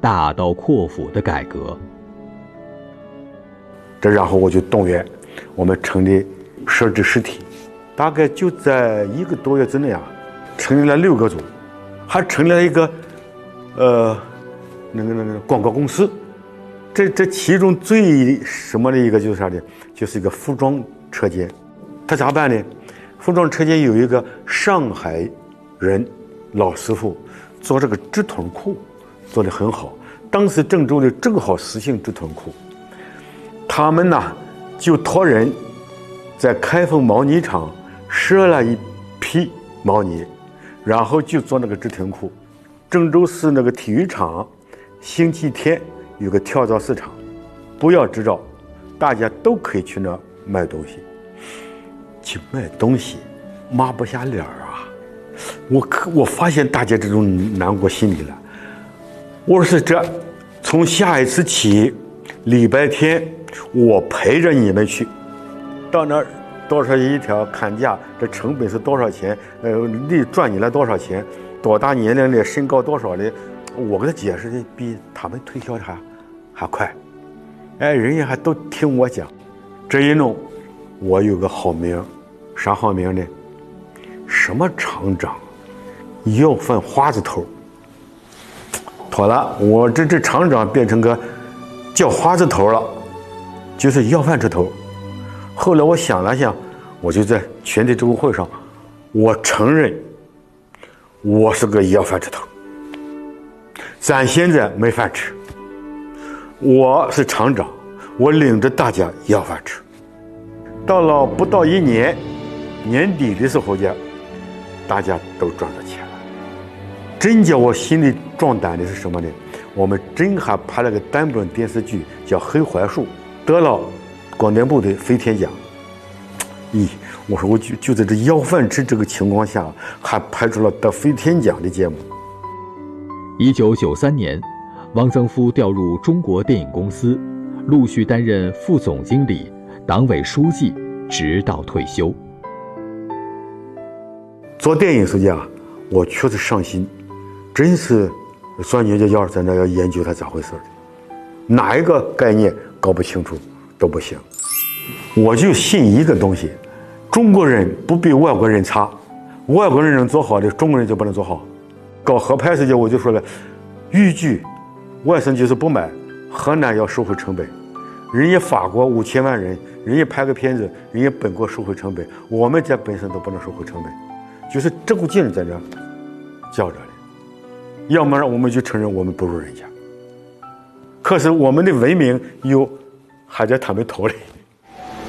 大刀阔斧的改革。 然后我就动员我们成立设置实体，大概就在1个多月之内啊，成立了6个组，还成立了一个广告公司。这其中最什么的一个就是啥呢？就是一个服装车间。他咋办呢？服装车间有一个上海人老师傅做这个直筒裤做得很好，当时郑州的正好实行直筒裤，他们呢就托人在开封毛呢厂赊了一批毛呢，然后就做那个直筒裤。郑州市那个体育场星期天有个跳蚤市场，不要执照，大家都可以去那卖东西。去卖东西抹不下脸啊！我发现大家这种难过心理了。我说这从下一次起，礼拜天我陪着你们去，到那儿多少一条看价，这成本是多少钱？利赚你了多少钱？多大年龄的，身高多少的？我给他解释的比他们推销的还快。哎，人家还都听我讲。这一弄，我有个好名，啥好名呢？什么厂长，要饭花子头。妥了，我这厂长变成个叫花子头了，就是要饭之头。后来我想了想，我就在全体职工会上，我承认我是个要饭之头。咱现在没饭吃，我是厂长，我领着大家要饭吃。到了不到1年，年底的时候呀，大家都赚到钱了。真叫我心里壮胆的是什么呢？我们真还拍了个单本电视剧叫《黑槐树》，得了广电部的飞天奖。咦，我说我就在这要饭吃这个情况下，还拍出了得飞天奖的节目。 1993年，汪曾夫调入中国电影公司，陆续担任副总经理、党委书记，直到退休。 做电影时间啊，我确实上心，真是钻牛角尖，在那要研究它咋回事的，哪一个概念搞不清楚都不行。我就信一个东西，中国人不比外国人差，外国人能做好的，中国人就不能做好。搞合拍时间我就说了，豫剧外省就是不买，河南要收回成本，人家法国5000万人，人家拍个片子，人家本国收回成本，我们在本省都不能收回成本，就是这股劲在这较着的。要不然我们就承认我们不如人家，可是我们的文明又还在他们头里。